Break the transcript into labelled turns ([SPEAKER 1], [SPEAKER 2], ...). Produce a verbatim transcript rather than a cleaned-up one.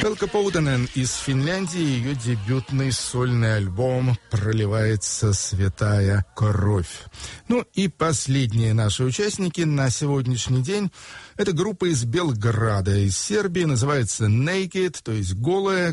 [SPEAKER 1] Элка Поутенен из Финляндии, ее дебютный сольный альбом «Проливается святая кровь». Ну и последние наши участники на сегодняшний день – это группа из Белграда, из Сербии, называется Naked, то есть голая.